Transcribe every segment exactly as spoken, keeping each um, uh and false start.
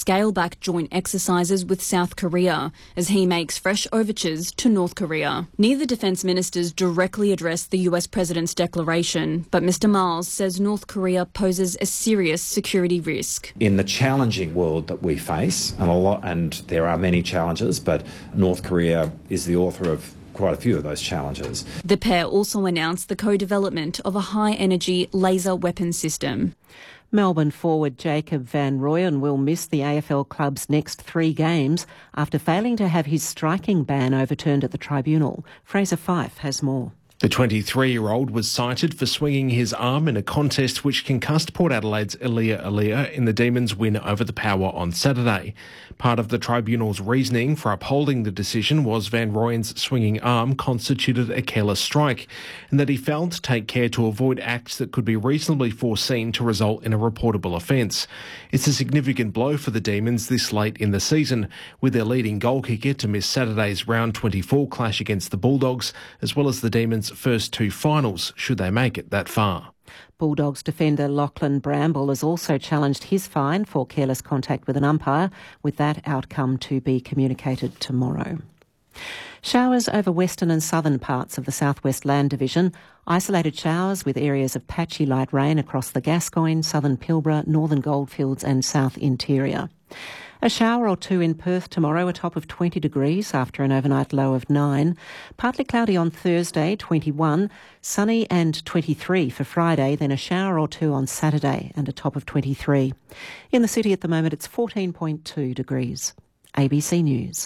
scale back joint exercises with South Korea as he makes fresh overtures to North Korea. Neither defence ministers directly addressed the U S president's declaration, but Mr Miles says North Korea poses a serious security risk. In the challenging world that we face, and a lot, and there are many challenges, but North Korea is the author of quite a few of those challenges. The pair also announced the co-development of a high-energy laser weapon system. Melbourne forward Jacob van Rooyen will miss the A F L club's next three games after failing to have his striking ban overturned at the tribunal. Fraser Fife has more. The twenty-three-year-old was cited for swinging his arm in a contest which concussed Port Adelaide's Elia Elia in the Demons' win over the Power on Saturday. Part of the tribunal's reasoning for upholding the decision was Van Rooyen's swinging arm constituted a careless strike and that he failed to take care to avoid acts that could be reasonably foreseen to result in a reportable offence. It's a significant blow for the Demons this late in the season, with their leading goal kicker to miss Saturday's round twenty-four clash against the Bulldogs, as well as the Demons' first two finals, should they make it that far. Bulldogs defender Lachlan Bramble has also challenged his fine for careless contact with an umpire, with that outcome to be communicated tomorrow. Showers over western and southern parts of the South West Land Division. Isolated showers with areas of patchy light rain across the Gascoyne, southern Pilbara, northern Goldfields and south interior. A shower or two in Perth tomorrow, a top of twenty degrees after an overnight low of nine. Partly cloudy on Thursday, twenty-one. Sunny and twenty-three for Friday, then a shower or two on Saturday and a top of twenty-three. In the city at the moment, it's fourteen point two degrees. A B C News.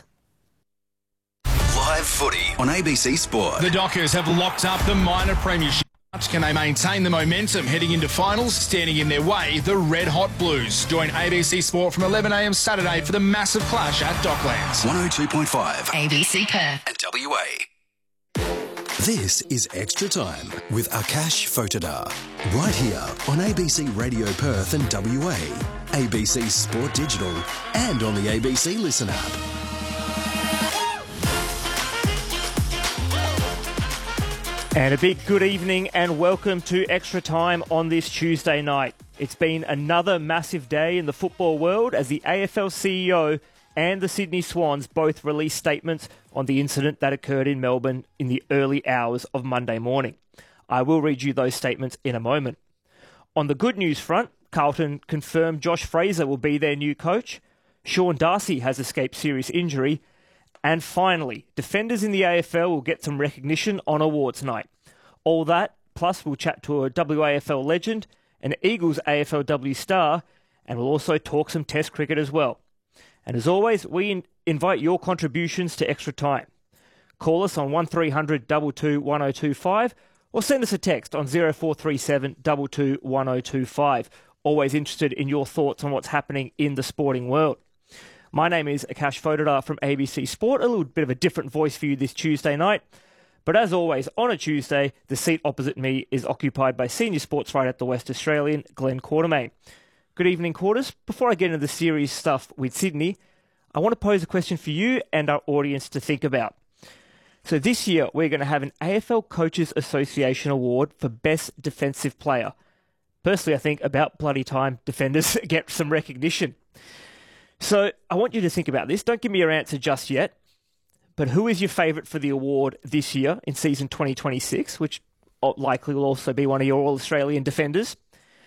Live footy on A B C Sport. The Dockers have locked up the minor premiership. Can they maintain the momentum heading into finals? Standing in their way, the Red Hot Blues. Join A B C Sport from eleven a m Saturday for the massive clash at Docklands. one oh two point five A B C Perth and W A. This is Extra Time with Akash Photodar. Right here on A B C Radio Perth and W A, A B C Sport Digital and on the A B C Listen app. And a big good evening and welcome to Extra Time on this Tuesday night. It's been another massive day in the football world as the A F L C E O and the Sydney Swans both released statements on the incident that occurred in Melbourne in the early hours of Monday morning. I will read you those statements in a moment. On the good news front, Carlton confirmed Josh Fraser will be their new coach. Sean Darcy has escaped serious injury. And finally, defenders in the A F L will get some recognition on awards night. All that, plus we'll chat to a W A F L legend, an Eagles A F L W star, and we'll also talk some Test cricket as well. And as always, we in- invite your contributions to Extra Time. Call us on one three hundred two two one oh two five or send us a text on oh four three seven two two one oh two five. Always interested in your thoughts on what's happening in the sporting world. My name is Akash Photodar from A B C Sport. A little bit of a different voice for you this Tuesday night. But as always, on a Tuesday, the seat opposite me is occupied by senior sports writer at the West Australian, Glenn Quartermain. Good evening, Quarters. Before I get into the series stuff with Sydney, I want to pose a question for you and our audience to think about. So this year, we're going to have an A F L Coaches Association Award for Best Defensive Player. Personally, I think about bloody time defenders get some recognition. So I want you to think about this. Don't give me your answer just yet. But who is your favourite for the award this year in season twenty twenty-six, which likely will also be one of your All-Australian defenders?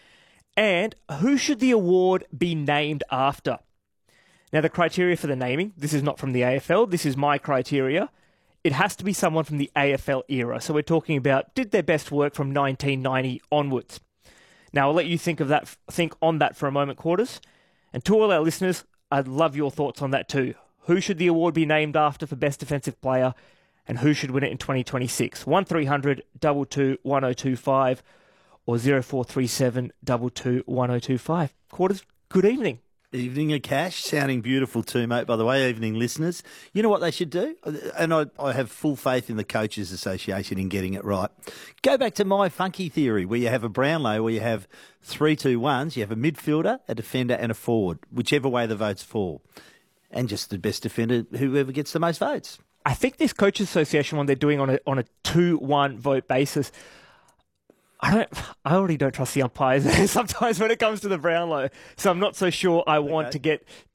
And who should the award be named after? Now, the criteria for the naming, this is not from the A F L. This is my criteria. It has to be someone from the A F L era. So we're talking about did their best work from nineteen ninety onwards. Now, I'll let you think of that, think on that for a moment, Quarters. And to all our listeners, I'd love your thoughts on that too. Who should the award be named after for Best Defensive Player and who should win it in twenty twenty-six? one three hundred two two one oh two five or oh four three seven two two one oh two five. Quarters, good evening. Evening, Akash. Sounding beautiful too, mate, by the way. Evening, listeners. You know what they should do? And I, I have full faith in the Coaches Association in getting it right. Go back to my funky theory where you have a Brownlow, where you have three two ones. You have a midfielder, a defender and a forward, whichever way the votes fall. And just the best defender, whoever gets the most votes. I think this Coaches Association one they're doing on a on a two one vote basis. I don't. I already don't trust the umpires sometimes when it comes to the Brownlow, so I'm not so sure I want okay. to get